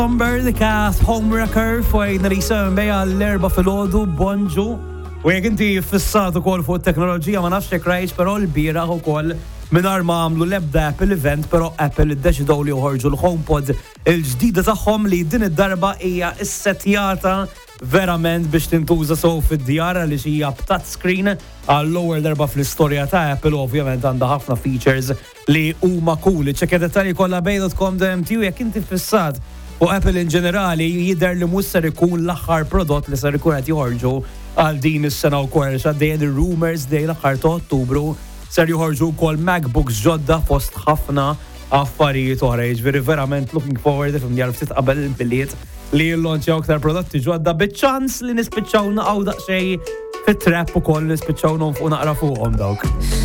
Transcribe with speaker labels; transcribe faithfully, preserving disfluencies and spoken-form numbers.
Speaker 1: Number the cast Homewrecker fejn Risa Mbeja l-erba fil-ħodu bonġu. U jek inti fissatu kol fuq teknoloġija ma nafx jek rajx, pero l-bira u kol minar ma għamlu l-ebda Apple event, pero Apple id-deċidaw li uħorġu l-HomePod il-ġdida tagħhom li din id-darba hija s-setjata verament biex tintuża sew fid-djar li hija b'touchscreen għall-ewwel darba fl-istorja ta' Apple, ovvjament għandha ħafna features li huma cool. Ċekka dettalji kollha bej dot com dot m t u jekk inti fissat u Apple in ġenerali jidher li mhux ser ikun l-aħħar prodott li ser ikun qed joħorġu għal din is-sena wkoll x'għaddejjin ir-rumors dejn l-aħħar ta' Ottubru ser joħorġu wkoll MacBooks ġodda fost ħafna affarijiet oħra. Jiġifieri verament looking forward if imdjar ftit qabel il-biliet li jillonċjaw aktar prodotti ġodda biċ-ċans li nispiċċaw naqgħu daqsxejn fit-trap ukoll nispiċċaw nonfqu naqra fuqhom dawk.